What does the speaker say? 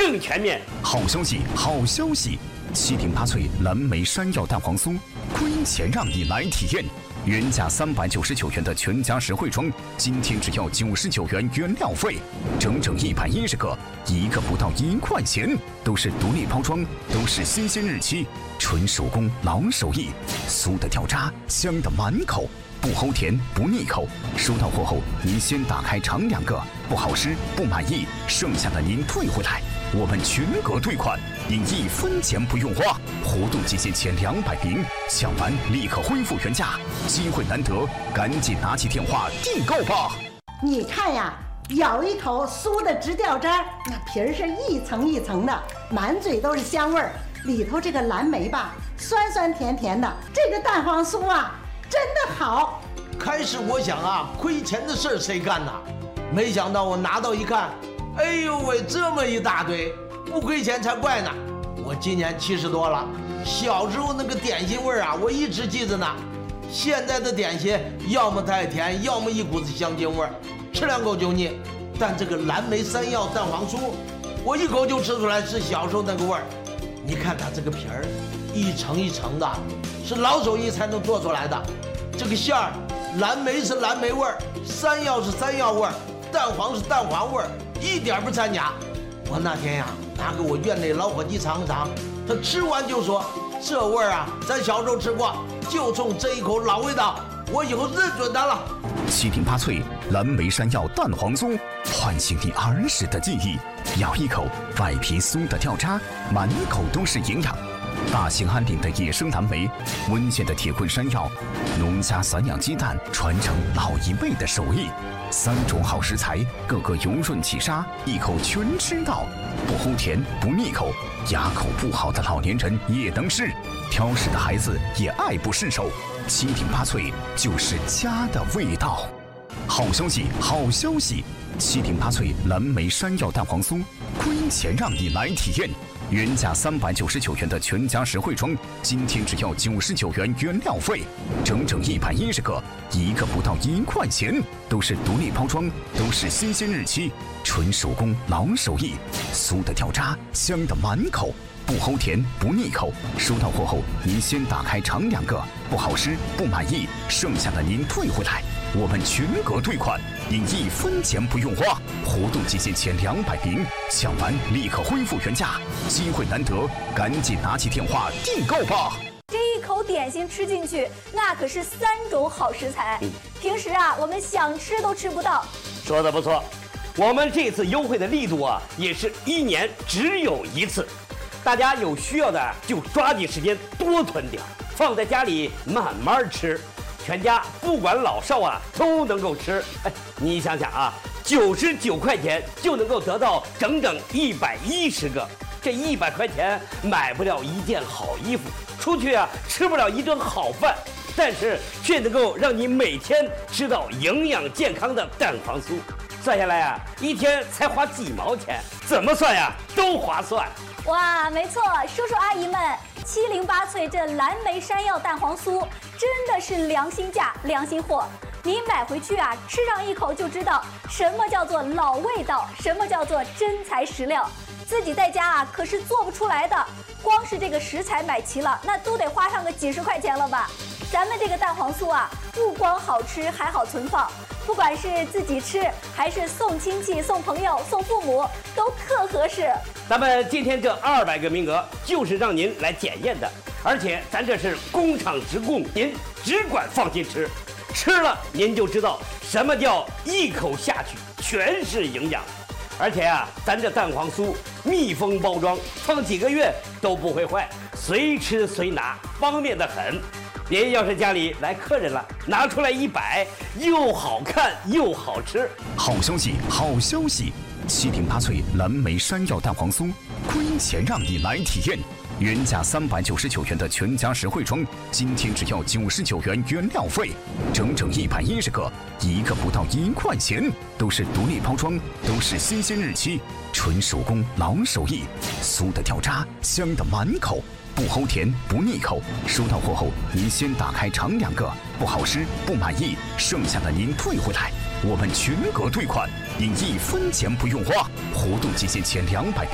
更全面。 好消息，好消息！708脆蓝莓山药蛋黄酥，亏钱让你来体验。原价399元的全家实惠装，今天只要99元原料费，整整110个，一个不到1块钱，都是独立包装，都是新鲜日期，纯手工老手艺，酥的掉渣，香的满口。不齁甜不腻口，收到货后您先打开尝2个，不好吃不满意，剩下的您退回来，我们全额退款，您1分钱不用花。活动期限前200名，抢完立刻恢复原价，机会难得，赶紧拿起电话订购吧。 你看呀，咬一口酥的直掉渣，那皮儿是一层一层的，满嘴都是香味儿，里头这个蓝莓吧，酸酸甜甜的，这个蛋黄酥啊。真的好！ 开始我想啊，亏钱的事儿谁干呐？没想到我拿到一看，哎呦喂，这么一大堆，不亏钱才怪呢！我今年70多了，小时候那个点心味儿啊，我一直记着呢。现在的点心要么太甜，要么一股子香精味儿，吃2口就腻。但这个蓝莓山药蛋黄酥，我一口就吃出来是小时候那个味儿。你看它这个皮儿，一层一层的，是老手艺才能做出来的。这个馅儿，蓝莓是蓝莓味儿，山药是山药味儿，蛋黄是蛋黄味儿，一点不掺假。我那天呀，拿给我院内老伙计尝尝，他吃完就说：“这味儿啊，咱小时候吃过，就冲这一口老味道，我以后认准它了。 ”708脆蓝莓山药蛋黄酥，唤醒你儿时的记忆。咬一口，外皮酥的掉渣，满口都是营养。大兴安岭的野生蓝莓，温县的铁棍山药，农家散养鸡蛋，传承老一辈的手艺。3种好食材，个个油润起沙，一口全吃到，不齁甜不腻口，牙口不好的老年人也能吃，挑食的孩子也爱不释手。708脆就是家的味道。好消息，好消息！708脆蓝莓山药蛋黄酥，亏钱让你来体验。原价399元的全家实惠装，今天只要99元原料费，整整110个，一个不到1块钱，都是独立包装，都是新鲜日期，纯手工老手艺，酥的掉渣，香的满口。不齁甜不腻口，收到货后您先打开尝2个，不好吃不满意，剩下的您退回来，我们全额退款，您1分钱不用花。活动期限前200名，抢完立刻恢复原价，机会难得，赶紧拿起电话订购吧。 这一口点心吃进去，那可是3种好食材，平时啊我们想吃都吃不到。 说的不错，我们这次优惠的力度啊，也是1年只有1次。大家有需要的就抓紧时间多囤点，放在家里慢慢吃，全家不管老少啊都能够吃。哎，你想想啊，99块钱就能够得到整整110个，这100块钱买不了一件好衣服，出去啊吃不了一顿好饭，但是却能够让你每天吃到营养健康的蛋黄酥。算下来啊，一天才花几毛钱，怎么算呀都划算。 哇，没错，叔叔阿姨们，708脆这蓝莓山药蛋黄酥真的是良心价、良心货。你买回去啊，吃上一口就知道什么叫做老味道，什么叫做真材实料。自己在家啊可是做不出来的，光是这个食材买齐了，那都得花上个几十块钱了吧。咱们这个蛋黄酥啊，不光好吃，还好存放。不管是自己吃，还是送亲戚、送朋友、送父母，都特合适。 咱们今天这200个名额就是让您来检验的，而且咱这是工厂直供，您只管放心吃，吃了您就知道什么叫一口下去全是营养。而且啊，咱这蛋黄酥密封包装，放几个月都不会坏，随吃随拿，方便得很。您要是家里来客人了，拿出来一摆，又好看又好吃。 好消息，好消息！708脆蓝莓山药蛋黄酥，亏钱让你来体验。原价399元的全家实惠装，今天只要99元原料费，整整110个，一个不到1块钱，都是独立包装，都是新鲜日期，纯手工老手艺，酥的掉渣，香的满口。不齁甜不腻口，收到货后您先打开尝2个，不好吃不满意，剩下的您退回来，我们全额退款，您1分钱不用花。活动期限前200